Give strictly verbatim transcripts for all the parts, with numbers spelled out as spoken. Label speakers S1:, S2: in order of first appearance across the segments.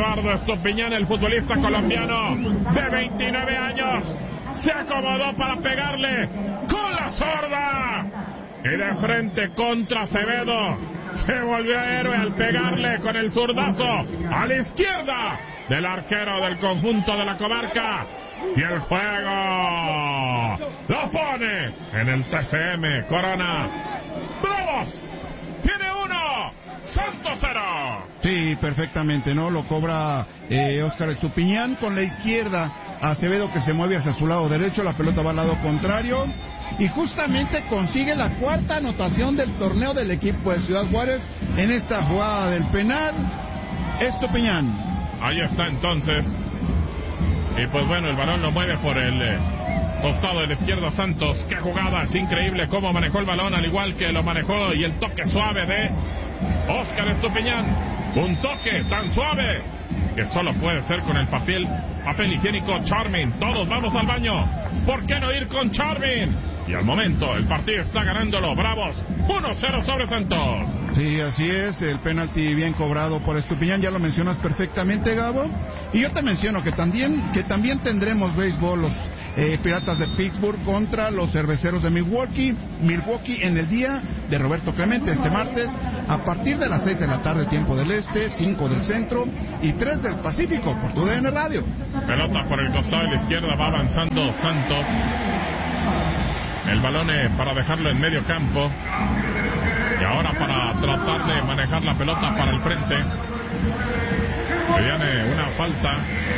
S1: Eduardo Estupiñán, el futbolista colombiano de veintinueve años, se acomodó para pegarle con la zurda y de frente contra Acevedo. Se volvió héroe al pegarle con el zurdazo a la izquierda del arquero del conjunto de la comarca. Y el juego lo pone en el T C M Corona. ¡Bravos! Tiene uno, Santos cero.
S2: Sí, perfectamente, ¿no? Lo cobra eh, Óscar Estupiñán con la izquierda. Acevedo que se mueve hacia su lado derecho, la pelota va al lado contrario. Y justamente consigue la cuarta anotación del torneo del equipo de Ciudad Juárez en esta jugada del penal. Estupiñán.
S1: Ahí está entonces. Y pues bueno, el balón lo mueve por el eh, costado de la izquierda Santos. Qué jugada, es increíble cómo manejó el balón, al igual que lo manejó y el toque suave de Óscar Estupiñán. Un toque tan suave que solo puede ser con el papel, papel higiénico Charmin. Todos vamos al baño. ¿Por qué no ir con Charmin? Y al momento el partido está ganándolo Bravos uno cero sobre Santos.
S2: Sí, así es, el penalti bien cobrado por Estupiñán, ya lo mencionas perfectamente, Gabo. Y yo te menciono que también que también tendremos béisbol, los eh, Piratas de Pittsburgh contra los Cerveceros de Milwaukee, Milwaukee en el día de Roberto Clemente, este martes, a partir de las seis de la tarde, tiempo del este, cinco del centro y tres del Pacífico, por tu D N Radio.
S1: Pelota por el costado de la izquierda, va avanzando Santos. El balón es para dejarlo en medio campo. Y ahora para tratar de manejar la pelota para el frente. Que viene una falta.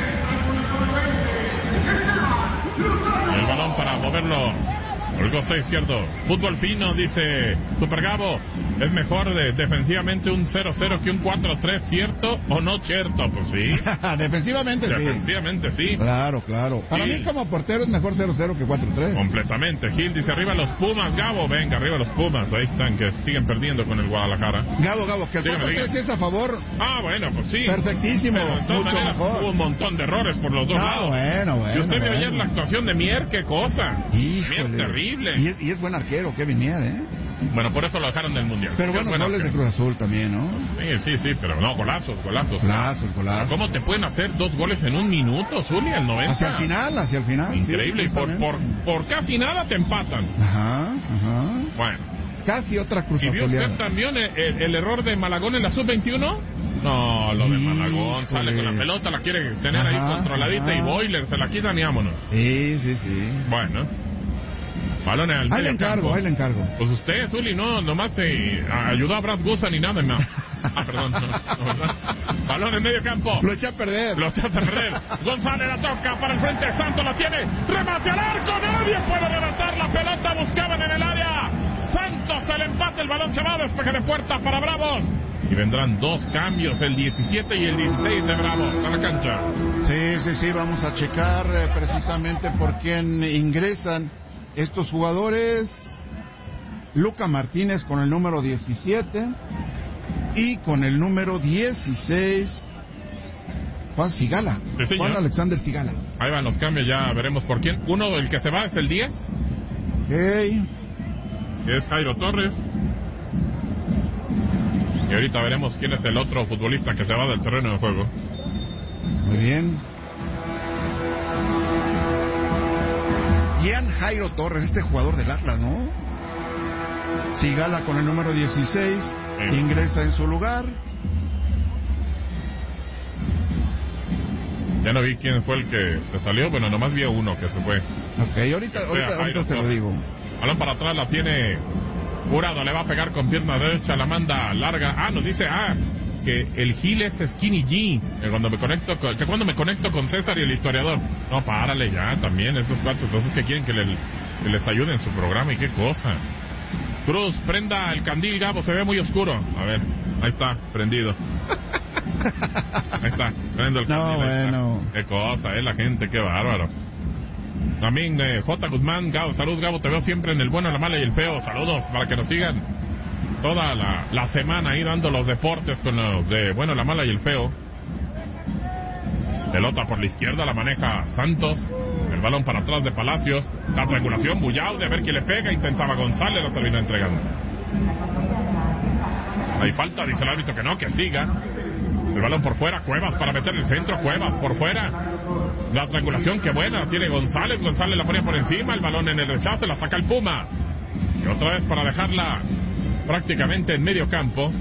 S1: El balón para moverlo por el costado izquierdo. Fútbol fino, dice Super Gabo. Es mejor de, defensivamente un cero cero que un cuatro tres, ¿cierto o no cierto? Pues sí.
S2: Defensivamente sí.
S1: Defensivamente sí.
S2: Claro, claro. Para
S1: sí.
S2: mí como portero es mejor cero cero que cuatro tres.
S1: Completamente. Gil dice arriba los Pumas, Gabo. Venga, arriba los Pumas. Ahí están, que siguen perdiendo con el Guadalajara.
S2: Gabo, Gabo, que el cuatro tres es a favor.
S1: Ah, bueno, pues sí.
S2: Perfectísimo. Mucho
S1: maneras,
S2: mejor.
S1: Hubo un montón de errores por los dos
S2: no,
S1: lados.
S2: Bueno, bueno.
S1: Y usted
S2: bueno.
S1: vio ayer la actuación de Mier, qué cosa.
S2: Híjole.
S1: Mier terrible.
S2: Y es, y es buen arquero, Kevin Mier, ¿eh?
S1: Bueno, por eso lo dejaron del Mundial.
S2: Pero bueno, goles arquero. De Cruz Azul también, ¿no?
S1: Sí, sí, sí, pero no, golazos, golazos.
S2: Golazos, golazos.
S1: ¿Cómo te pueden hacer dos goles en un minuto, Zuli, al noventa?
S2: Hacia el final, hacia el final.
S1: Increíble,
S2: sí,
S1: y por, por, por casi nada te empatan.
S2: Ajá, ajá.
S1: Bueno.
S2: Casi otra Cruz
S1: ¿Y vio
S2: Azuleada.
S1: usted también el, el, el error de Malagón en la sub veintiuno? No, lo de Malagón,
S2: Híjole.
S1: sale con la pelota, la quiere tener
S2: ajá,
S1: ahí controladita
S2: ajá.
S1: y Boiler se la quitan y vámonos.
S2: Sí, sí, sí.
S1: Bueno. Balones al
S2: ahí
S1: medio
S2: le encargo,
S1: campo.
S2: ahí le encargo.
S1: Pues usted, Zuli, no, nomás se ayudó a Brad Gusa ni nada más. Ah, perdón. No, no, balón en medio campo.
S2: Lo eché a perder.
S1: Lo echaste a perder. González la toca para el frente. Santos la tiene. Remate al arco. Nadie puede levantar la pelota. Buscaban en el área. Santos el empate. El balón se va. Despeje de puerta para Bravos. Y vendrán dos cambios, el diecisiete y el dieciséis de Bravos a la cancha.
S2: Sí, sí, sí. Vamos a checar eh, precisamente por quién ingresan estos jugadores. Luca Martínez con el número diecisiete y con el número dieciséis Juan Sigala.
S1: Sí,
S2: Juan Alexander Sigala.
S1: Ahí van los cambios, ya veremos por quién. Uno, el que se va es el diez.
S2: Okay.
S1: Que es Jairo Torres. Y ahorita veremos quién es el otro futbolista que se va del terreno de juego.
S2: Muy bien. Gian Jairo Torres, este jugador del Atlas, ¿no? Sigala con el número dieciséis, sí. Ingresa en su lugar.
S1: Ya no vi quién fue el que se salió, bueno, nomás vi a uno que se fue.
S2: Ok, ahorita, ahorita, ahorita te lo digo.
S1: Balón para atrás, la tiene Jurado, le va a pegar con pierna derecha, la manda larga. Ah, nos dice, ah, que el Gil es Skinny G, que cuando me conecto con, que cuando me conecto con César y el historiador. No, párale ya, también esos cuatro, entonces que quieren que, le, que les ayude en su programa y qué cosa. Cruz, prenda el candil, Gabo, se ve muy oscuro. A ver, ahí está, prendido. Ahí está, prendo el candil.
S2: No, bueno.
S1: Qué cosa, eh, la gente, qué bárbaro. También eh, J. Guzmán, Gabo, salud Gabo, te veo siempre en el bueno, la mala y el feo. Saludos para que nos sigan toda la, la semana ahí dando los deportes con los de bueno, la mala y el feo. Pelota por la izquierda, la maneja Santos. El balón para atrás de Palacios. La triangulación, Bullao, de ver quién le pega. Intentaba González, lo terminó entregando. Hay falta, dice el árbitro que no, que siga. El balón por fuera, Cuevas para meter el centro, Cuevas por fuera. La triangulación, qué buena, tiene González, González la ponía por encima, el balón en el rechazo, la saca el Puma. Y otra vez para dejarla prácticamente en medio campo.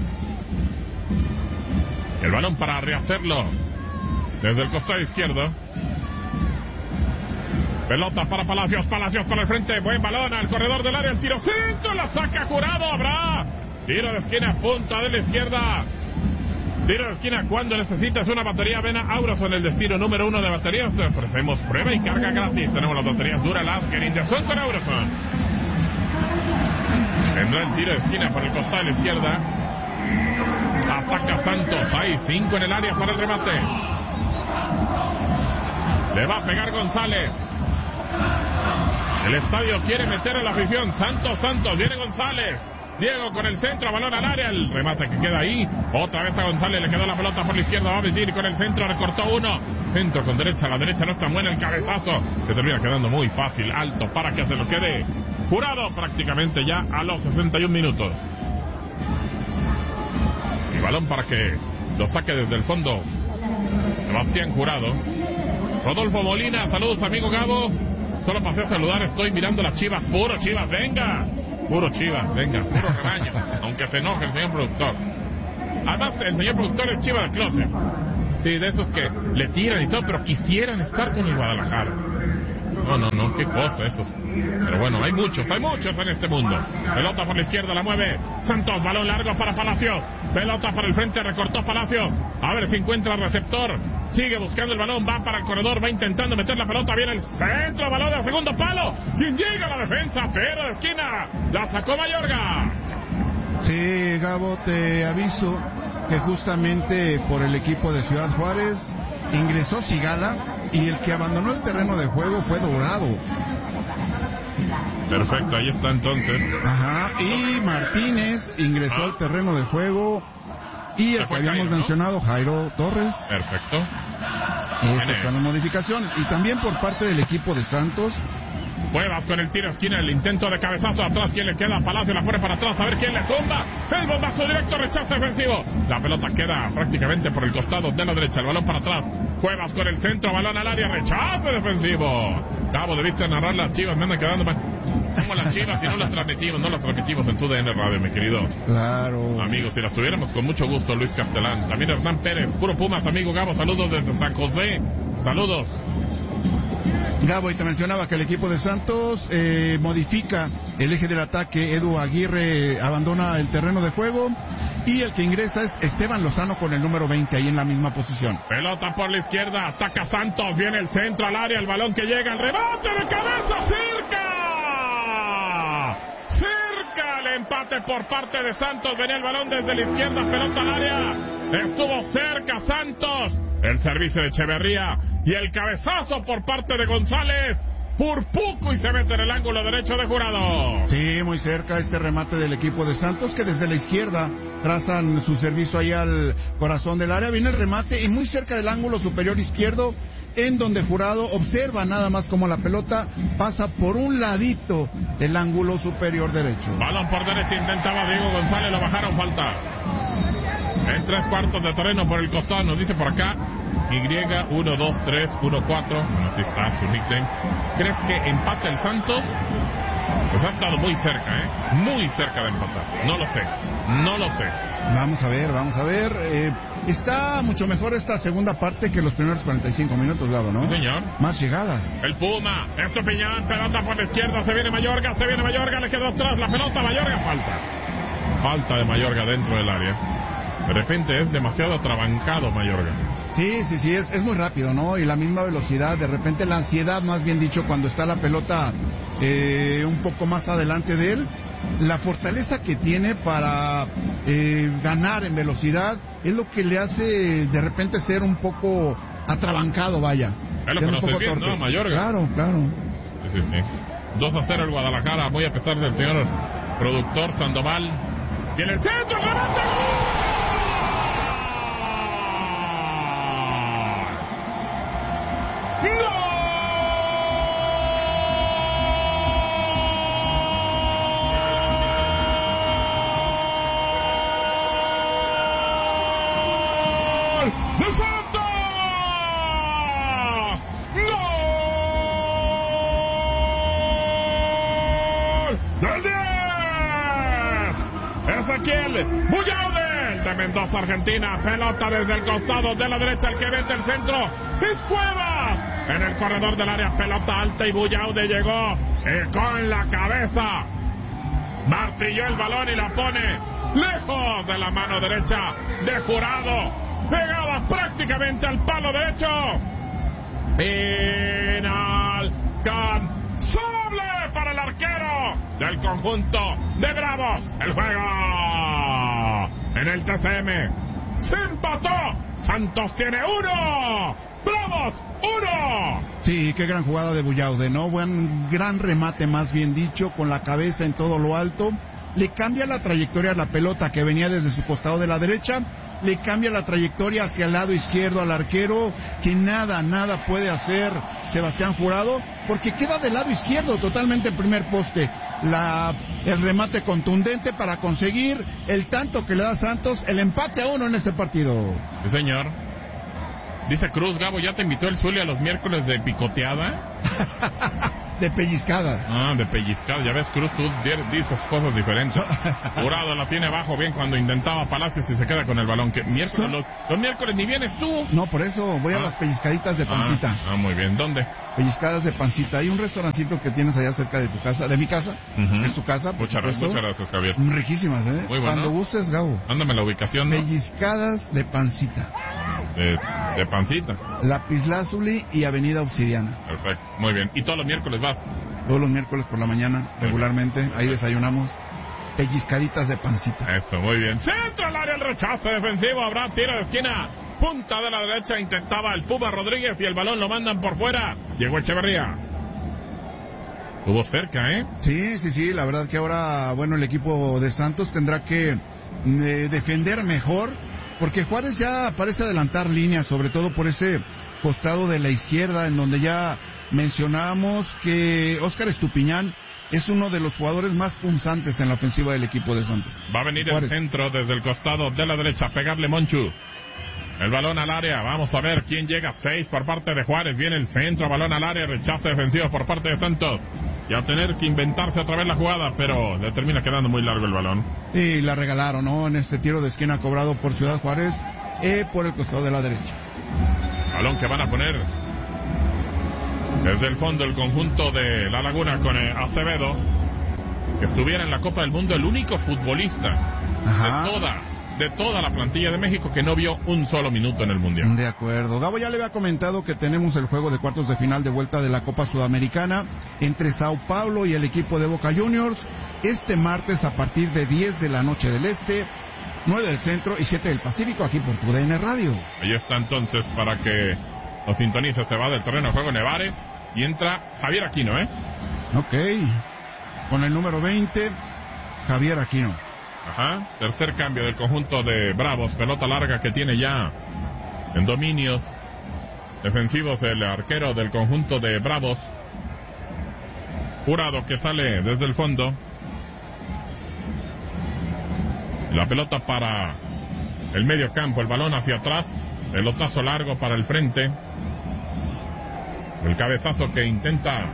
S1: El balón para rehacerlo desde el costado izquierdo. Pelota para Palacios, Palacios para el frente, buen balón al corredor del área, el tiro centro, la saca Jurado, habrá tiro de esquina, punta de la izquierda. Tiro de esquina cuando necesitas una batería, ven a Auroson, el destino número uno de baterías. Te ofrecemos prueba y carga gratis. Tenemos las baterías Duralast que Indeson con Auroson. Vendrá el tiro de esquina por el costado de la izquierda. Ataca Santos, hay cinco en el área para el remate. Le va a pegar González. El estadio quiere meter a la afición. Santos, Santos, viene González. Diego con el centro, balón al área, el remate que queda ahí. Otra vez a González, le quedó la pelota por la izquierda, va a venir con el centro, recortó uno. Centro con derecha, la derecha no está buena, el cabezazo que termina quedando muy fácil, alto para que se lo quede Jurado prácticamente ya a los sesenta y un minutos. Y balón para que lo saque desde el fondo Sebastián Jurado. Rodolfo Molina, saludos amigo Gabo. Solo pasé a saludar, estoy mirando las Chivas, puro Chivas, venga. Puro Chivas, venga, puro rebaño, aunque se enoje el señor productor. Además, el señor productor es Chiva del closet. Sí, de esos que le tiran y todo, pero quisieran estar con el Guadalajara. No, no, no, qué cosa esos. Pero bueno, hay muchos, hay muchos en este mundo. Pelota por la izquierda, la mueve Santos, balón largo para Palacios. Pelota para el frente, recortó Palacios. A ver si encuentra el receptor. Sigue buscando el balón, va para el corredor, va intentando meter la pelota, viene el centro, balón del segundo palo. Quien llega a la defensa, pero de esquina, la sacó Mayorga.
S2: Sí, Gabo, te aviso que justamente por el equipo de Ciudad Juárez ingresó Sigala y el que abandonó el terreno de juego fue Dorado.
S1: Perfecto, ahí está entonces.
S2: Ajá, y Martínez ingresó ah. al terreno de juego. Y el que habíamos Jairo, mencionado, ¿no? Jairo Torres.
S1: Perfecto.
S2: Esa fue la modificación. Y también por parte del equipo de Santos.
S1: Cuevas con el tiro a esquina, el intento de cabezazo atrás, ¿quién le queda? Palacio la pone para atrás, a ver quién le zumba. El bombazo directo, rechazo defensivo. La pelota queda prácticamente por el costado de la derecha, el balón para atrás. Cuevas con el centro, balón al área, rechazo defensivo. Cabo, debiste narrar las Chivas, me andan quedando mal. Como las Chivas, y no las transmitimos, no las transmitimos en tu D N Radio, mi querido.
S2: Claro.
S1: Amigos, si las tuviéramos con mucho gusto, Luis Castelán. También Hernán Pérez, puro Pumas, amigo Gabo, saludos desde San José. Saludos.
S2: Gabo, y te mencionaba que el equipo de Santos eh, modifica el eje del ataque. Edu Aguirre abandona el terreno de juego y el que ingresa es Esteban Lozano con el número veinte ahí en la misma posición.
S1: Pelota por la izquierda, ataca Santos, viene el centro al área, el balón que llega, el rebote de cabeza, cerca. Cerca el empate por parte de Santos, venía el balón desde la izquierda, pelota al área, estuvo cerca Santos, el servicio de Echeverría. Y el cabezazo por parte de González, por poco y se mete en el ángulo derecho de Jurado.
S2: Sí, muy cerca este remate del equipo de Santos, que desde la izquierda trazan su servicio ahí al corazón del área. Viene el remate y muy cerca del ángulo superior izquierdo, en donde Jurado observa nada más como la pelota pasa por un ladito del ángulo superior derecho.
S1: Balón por derecha, intentaba Diego González, lo bajaron, falta. En tres cuartos de terreno por el costado, nos dice por acá Y uno dos tres uno cuatro, así está su nickname. ¿Crees que empate el Santos? Pues ha estado muy cerca, ¿eh? Muy cerca de empatar. No lo sé, no lo sé.
S2: Vamos a ver, vamos a ver. Eh, está mucho mejor esta segunda parte que los primeros cuarenta y cinco minutos, Gabo, ¿no?
S1: Sí, señor.
S2: Más llegada.
S1: El Puma, Estupiñán, pelota por la izquierda, se viene Mayorga, se viene Mayorga, le quedó atrás la pelota, Mayorga, falta. Falta de Mayorga dentro del área. De repente es demasiado atrabancado Mayorga.
S2: Sí, sí, sí, es, es muy rápido, ¿no? Y la misma velocidad, de repente la ansiedad, más bien dicho, cuando está la pelota eh, un poco más adelante de él, la fortaleza que tiene para eh, ganar en velocidad es lo que le hace de repente ser un poco atrabancado, vaya.
S1: Es lo que conoces bien, ¿no, Mayorga?
S2: Claro, claro.
S1: Sí, sí, sí. dos a cero el Guadalajara, muy a pesar del señor productor Sandoval. Viene el centro, el remate, ¡gol! Daniel Bullaude, el de Mendoza, Argentina. Pelota desde el costado de la derecha, el que mete el centro es Cuevas. En el corredor del área, pelota alta y Bullaude llegó y con la cabeza martilló el balón y la pone lejos de la mano derecha de Jurado, pegada prácticamente al palo derecho. Inalcanzable para el arquero del conjunto de Bravos. El juego en el T C M se empató. Santos tiene uno, Bravos uno.
S2: Sí, qué gran jugada de Bullaude, ¿no? Buen, gran remate, más bien dicho, con la cabeza en todo lo alto. Le cambia la trayectoria a la pelota que venía desde su costado de la derecha. Le cambia la trayectoria hacia el lado izquierdo al arquero, que nada, nada puede hacer Sebastián Jurado, porque queda del lado izquierdo totalmente el primer poste. La, el remate contundente para conseguir el tanto que le da Santos, el empate a uno en este partido.
S1: Sí, señor. Dice Cruz, Gabo, ¿ya te invitó el Zuli a los miércoles de picoteada?
S2: De pellizcada.
S1: Ah, de pellizcada. Ya ves, Cruz, tú dices cosas diferentes. Jurado la tiene abajo bien cuando intentaba Palacios y se queda con el balón. Que miércoles, los, los miércoles ni vienes tú.
S2: No, por eso voy ah. a las pellizcaditas de pancita.
S1: Ah, ah, muy bien. ¿Dónde?
S2: Pellizcadas de pancita. Hay un restaurancito que tienes allá cerca de tu casa, de mi casa. Uh-huh. Es tu casa.
S1: Muchas, muchas gracias, Javier.
S2: Riquísimas, ¿eh?
S1: Muy bueno.
S2: Cuando gustes, Gabo.
S1: Ándame la ubicación, ¿no?
S2: Pellizcadas de pancita.
S1: De, de pancita.
S2: Lapislázuli y Avenida Obsidiana.
S1: Perfecto, muy bien. ¿Y todos los miércoles vas?
S2: Todos los miércoles por la mañana, regularmente. Ahí desayunamos. Pellizcaditas de pancita.
S1: Eso, muy bien. Centro al área, el rechazo defensivo. Habrá tiro de esquina. Punta de la derecha, intentaba el Puma Rodríguez y el balón lo mandan por fuera. Llegó Echeverría. Estuvo cerca, ¿eh?
S2: Sí, sí, sí. La verdad que ahora, bueno, el equipo de Santos tendrá que eh, defender mejor, porque Juárez ya parece adelantar líneas, sobre todo por ese costado de la izquierda, en donde ya mencionábamos que Óscar Estupiñán es uno de los jugadores más punzantes en la ofensiva del equipo de Santos.
S1: Va a venir Juárez. El centro desde el costado de la derecha, pegarle Monchu. El balón al área, vamos a ver quién llega. Seis por parte de Juárez, viene el centro, balón al área, rechazo defensivo por parte de Santos. Y a tener que inventarse otra vez la jugada, pero le termina quedando muy largo el balón.
S2: Y la regalaron, ¿no? En este tiro de esquina cobrado por Ciudad Juárez, eh, por el costado de la derecha.
S1: Balón que van a poner desde el fondo el conjunto de La Laguna con eh, Acevedo, que estuviera en la Copa del Mundo, el único futbolista Ajá. de toda de toda la plantilla de México que no vio un solo minuto en el Mundial.
S2: De acuerdo. Gabo ya le había comentado que tenemos el juego de cuartos de final de vuelta de la Copa Sudamericana entre Sao Paulo y el equipo de Boca Juniors, este martes a partir de diez de la noche del Este, nueve del Centro y siete del Pacífico, aquí por tu D N Radio.
S1: Ahí está entonces para que los sintonice. Se va del terreno de juego Nevares y entra Javier Aquino, ¿eh?
S2: Ok. Con el número veinte, Javier Aquino.
S1: Ajá, tercer cambio del conjunto de Bravos, pelota larga que tiene ya en dominios defensivos el arquero del conjunto de Bravos, Jurado, que sale desde el fondo. La pelota para el medio campo, el balón hacia atrás, pelotazo largo para el frente, el cabezazo que intenta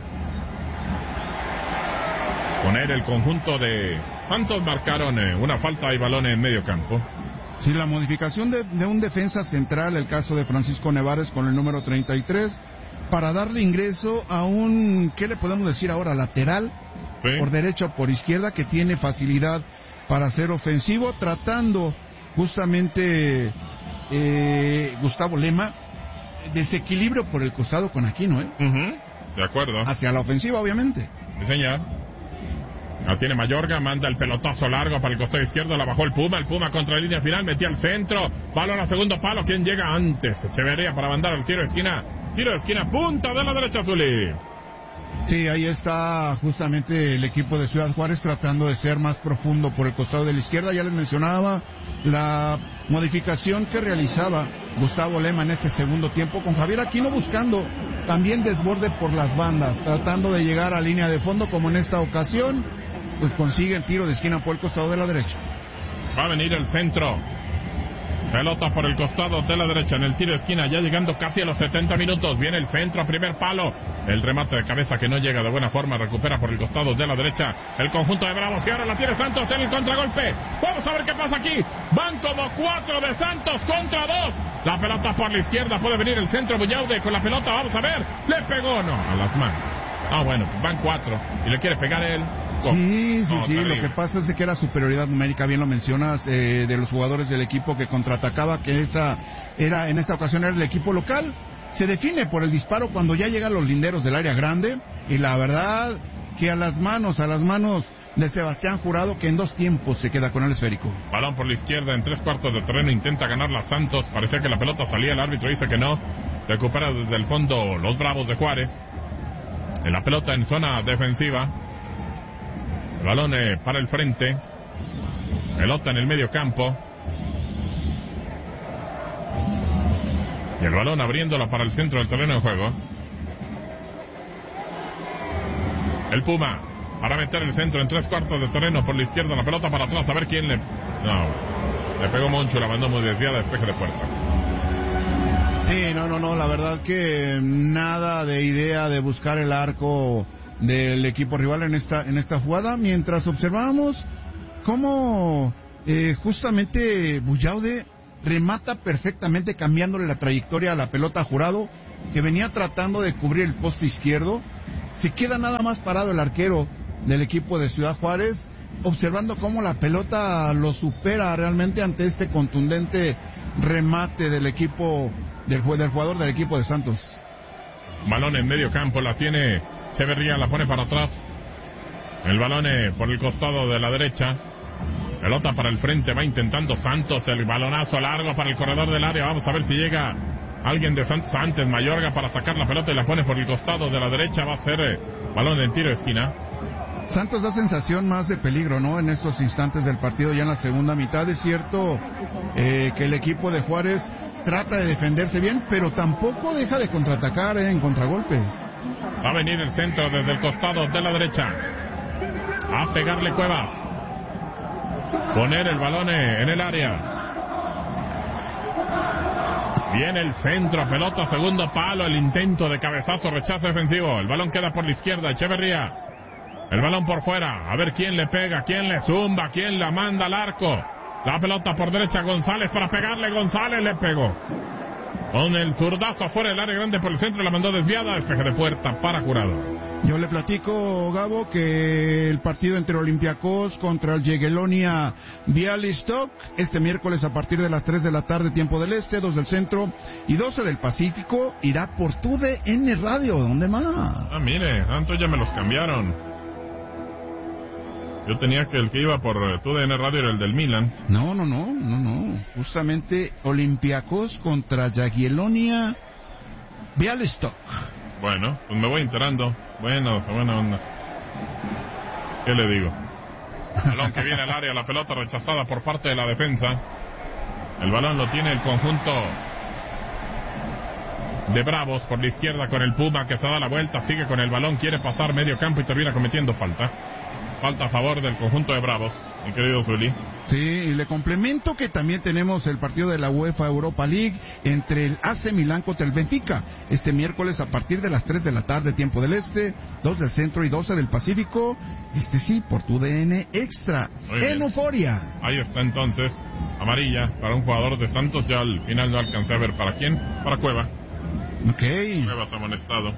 S1: poner el conjunto de Santos. Marcaron eh, una falta y balón en medio campo.
S2: Sí, la modificación de, de un defensa central, el caso de Francisco Nevares con el número treinta y tres, para darle ingreso a un, ¿qué le podemos decir ahora? Lateral, sí. Por derecha o por izquierda, que tiene facilidad para ser ofensivo, tratando justamente eh, Gustavo Lema, desequilibrio por el costado con Aquino, ¿eh?
S1: Uh-huh. De acuerdo.
S2: Hacia la ofensiva, obviamente.
S1: Sí, señor. La tiene Mayorga, manda el pelotazo largo para el costado izquierdo, la bajó el Puma, el Puma contra la línea final, metía al centro, balón a segundo palo, ¿quién llega antes? Echeverría para mandar el tiro de esquina, tiro de esquina, punta de la derecha, Zuli.
S2: Sí, ahí está justamente el equipo de Ciudad Juárez tratando de ser más profundo por el costado de la izquierda. Ya les mencionaba la modificación que realizaba Gustavo Lema en este segundo tiempo, con Javier Aquino buscando también desborde por las bandas, tratando de llegar a línea de fondo, como en esta ocasión, pues consiguen tiro de esquina por el costado de la derecha.
S1: Va a venir el centro Pelota por el costado de la derecha en el tiro de esquina, ya llegando casi a los setenta minutos. Viene el centro a primer palo. El remate de cabeza que no llega de buena forma. Recupera por el costado de la derecha el conjunto de Bravos. Y ahora la tiene Santos en el contragolpe. Vamos a ver qué pasa aquí. Van como cuatro de Santos contra dos. La pelota por la izquierda. Puede venir el centro. Bullaude con la pelota. Vamos a ver. Le pegó, no, a las manos. Ah, bueno, pues van cuatro. Y le quiere pegar él.
S2: Sí, sí,
S1: no,
S2: sí, lo que pasa es que era superioridad numérica, bien lo mencionas, eh, de los jugadores del equipo que contraatacaba, que esa era en esta ocasión era el equipo local. Se define por el disparo cuando ya llegan los linderos del área grande, y la verdad que a las manos, a las manos de Sebastián Jurado, que en dos tiempos se queda con el esférico.
S1: Balón por la izquierda en tres cuartos de terreno, intenta ganar la Santos, parecía que la pelota salía, el árbitro dice que no, recupera desde el fondo los Bravos de Juárez, en la pelota en zona defensiva. El balón eh, para el frente. Pelota en el medio campo. Y el balón abriéndola para el centro del terreno de juego. El Puma para meter el centro en tres cuartos de terreno por la izquierda. La pelota para atrás. A ver quién le... No, le pegó Moncho. La mandó muy desviada. Despeje de puerta.
S2: Sí, no, no, no. La verdad que nada de idea de buscar el arco del equipo rival en esta en esta jugada, mientras observábamos cómo eh, justamente Bullaude remata perfectamente, cambiándole la trayectoria a la pelota a Jurado, que venía tratando de cubrir el poste izquierdo. Se queda nada más parado el arquero del equipo de Ciudad Juárez, observando cómo la pelota lo supera realmente ante este contundente remate del equipo del, del jugador del equipo de Santos.
S1: Balón en medio campo, la tiene Echeverría, la pone para atrás. El balón eh, por el costado de la derecha. Pelota para el frente, va intentando Santos. El balonazo largo para el corredor del área. Vamos a ver si llega alguien de Santos antes. Mayorga para sacar la pelota y la pone por el costado de la derecha. Va a ser eh, balón en tiro de esquina.
S2: Santos da sensación más de peligro, ¿no? En estos instantes del partido, ya en la segunda mitad. Es cierto eh, que el equipo de Juárez trata de defenderse bien, pero tampoco deja de contraatacar eh, en contragolpes.
S1: Va a venir el centro desde el costado de la derecha. A pegarle Cuevas. Poner el balón en el área. Viene el centro, pelota, segundo palo, el intento de cabezazo, rechazo defensivo. El balón queda por la izquierda, Echeverría. El balón por fuera, a ver quién le pega, quién le zumba, quién la manda al arco. La pelota por derecha, González para pegarle, González le pegó. Con el zurdazo afuera del área grande por el centro, la mandó desviada, despeje de puerta para Jurado.
S2: Yo le platico, Gabo, que el partido entre Olympiacos contra el Jagiellonia Białystok, este miércoles a partir de las tres de la tarde, tiempo del este, dos del centro y doce del Pacífico, irá por T U D N Radio. ¿Dónde más?
S1: Ah, mire, tanto ya me los cambiaron. Yo tenía que el que iba por T U D N Radio era el del Milan.
S2: No, no, no, no, no. Justamente Olympiacos contra Jagiellonia Białystok.
S1: Bueno, pues me voy enterando. Bueno, buena onda. ¿Qué le digo? Balón que viene al área, la pelota rechazada por parte de la defensa. El balón lo tiene el conjunto de Bravos por la izquierda con el Puma que se da la vuelta, sigue con el balón, quiere pasar medio campo y termina cometiendo falta. Falta a favor del conjunto de Bravos, mi querido Zuli.
S2: Sí, y le complemento que también tenemos el partido de la UEFA Europa League entre el A C Milán contra el Benfica, este miércoles a partir de las tres de la tarde, tiempo del este, dos del centro y doce del Pacífico, este sí, por T U D N Extra, en Euforia.
S1: Ahí está entonces, amarilla para un jugador de Santos, ya al final no alcancé a ver para quién, para Cueva.
S2: Ok.
S1: Cuevas amonestado.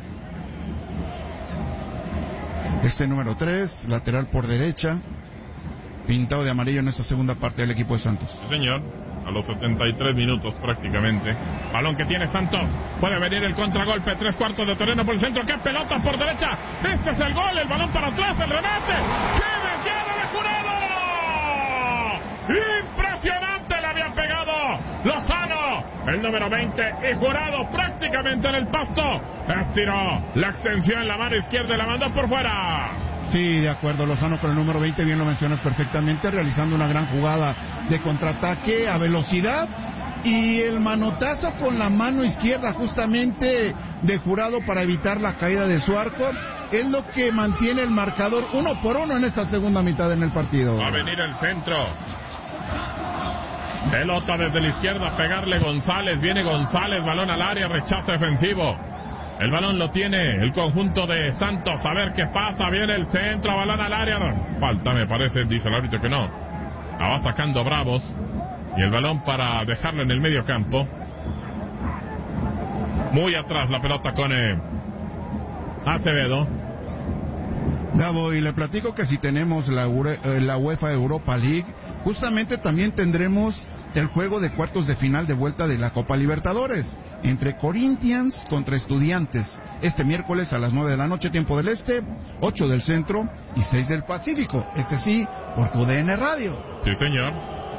S2: Este número tres, lateral por derecha, pintado de amarillo en esta segunda parte del equipo de Santos.
S1: Sí, señor, a los setenta y tres minutos prácticamente. Balón que tiene Santos, puede venir el contragolpe, tres cuartos de terreno por el centro, ¡qué pelota por derecha! Este es el gol, el balón para atrás, el remate, ¡qué desviada de Jurado! ¡Impresionante! Le había pegado Lozano, el número veinte, y Jurado prácticamente en el pasto, estiró la extensión en la mano izquierda y la mandó por fuera.
S2: Sí, de acuerdo, Lozano con el número veinte, bien lo mencionas perfectamente, realizando una gran jugada de contraataque a velocidad, y el manotazo con la mano izquierda justamente de Jurado para evitar la caída de su arco, es lo que mantiene el marcador uno por uno en esta segunda mitad en el partido.
S1: Va a venir el centro. Pelota desde la izquierda a pegarle González. Viene González, balón al área, rechazo defensivo. El balón lo tiene el conjunto de Santos. A ver qué pasa. Viene el centro, balón al área. Falta, me parece, dice el árbitro que no. La va sacando Bravos. Y el balón para dejarlo en el medio campo. Muy atrás la pelota con eh, Acevedo.
S2: Gabo, y le platico que si tenemos la, la UEFA Europa League, justamente también tendremos el juego de cuartos de final de vuelta de la Copa Libertadores, entre Corinthians contra Estudiantes, este miércoles a las nueve de la noche, tiempo del Este, ocho del Centro y seis del Pacífico, este sí, por tu D N Radio.
S1: Sí, señor.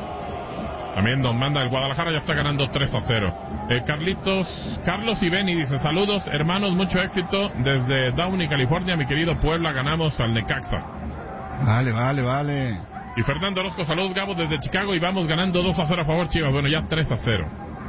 S1: También nos manda el Guadalajara, ya está ganando tres a cero. Eh, Carlitos, Carlos y Beni dice, saludos hermanos, mucho éxito desde Downey, California, mi querido Puebla, ganamos al Necaxa.
S2: Vale, vale, vale.
S1: Y Fernando Orozco, saludos Gabo desde Chicago y vamos ganando dos a cero a favor Chivas, bueno ya tres a cero.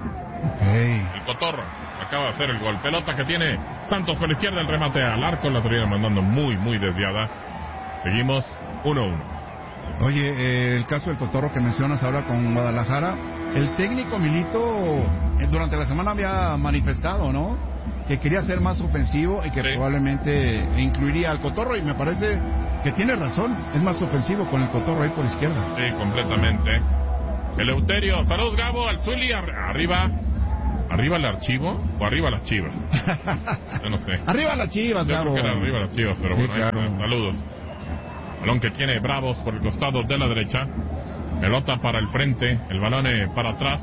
S2: Okay.
S1: El Cotorro acaba de hacer el gol, pelota que tiene Santos por la izquierda, el remate al arco, la termina mandando muy, muy desviada. Seguimos uno a uno.
S2: Oye, eh, el caso del Cotorro que mencionas ahora con Guadalajara, el técnico Milito eh, durante la semana había manifestado, ¿no?, que quería ser más ofensivo y que sí, probablemente incluiría al Cotorro, y me parece que tiene razón, es más ofensivo con el Cotorro ahí por izquierda.
S1: Sí, completamente. Eleuterio, saludos Gabo, al Zuli, arriba, arriba el archivo o arriba las Chivas. Yo no sé.
S2: Arriba las Chivas,
S1: Yo
S2: Gabo.
S1: creo que era arriba las Chivas, pero
S2: sí,
S1: bueno,
S2: claro.
S1: ahí, saludos. Balón que tiene Bravos por el costado de la derecha. Pelota para el frente, el balón para atrás.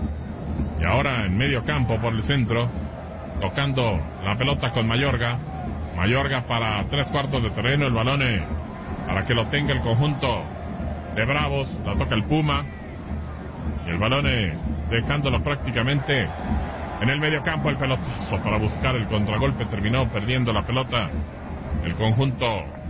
S1: Y ahora en medio campo por el centro, tocando la pelota con Mayorga. Mayorga para tres cuartos de terreno, el balón para que lo tenga el conjunto de Bravos. La toca el Puma. Y el balón dejándolo prácticamente en el medio campo, el pelotazo para buscar el contragolpe. Terminó perdiendo la pelota el conjunto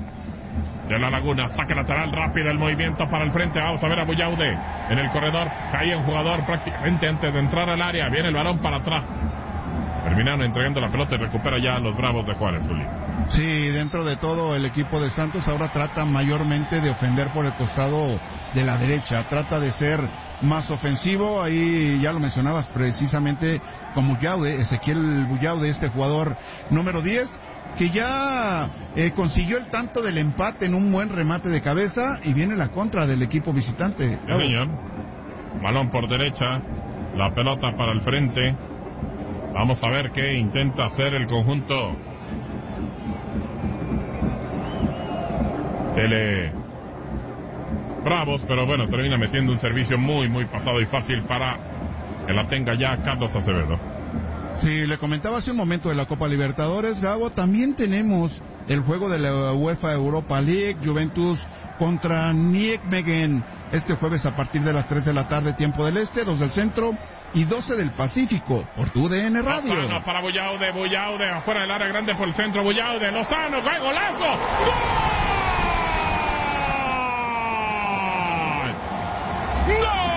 S1: de La Laguna. Saque lateral rápido, el movimiento para el frente. Vamos a ver a Buyaude en el corredor. Cae un jugador prácticamente antes de entrar al área. Viene el balón para atrás. Terminaron entregando la pelota y recupera ya a los Bravos de Juárez, Zuli.
S2: Sí, dentro de todo el equipo de Santos ahora trata mayormente de ofender por el costado de la derecha. Trata de ser más ofensivo. Ahí ya lo mencionabas precisamente con Buyaude, Ezequiel Buyaude, este jugador número diez, que ya eh, consiguió el tanto del empate en un buen remate de cabeza, y viene la contra del equipo visitante.
S1: Sí, señor. Balón por derecha, la pelota para el frente. Vamos a ver qué intenta hacer el conjunto Tele Bravos, pero bueno, termina metiendo un servicio muy, muy pasado y fácil para que la tenga ya Carlos Acevedo.
S2: Sí, le comentaba hace un momento de la Copa Libertadores, Gabo, también tenemos el juego de la UEFA Europa League, Juventus contra Nijmegen, este jueves a partir de las tres de la tarde, tiempo del Este, dos del Centro y doce del Pacífico, por tu D N Radio.
S1: Lozano para Buyaude, Buyaude afuera del área grande por el centro, Buyaude, Lozano, ¡gol, golazo! ¡Gol! ¡Gol!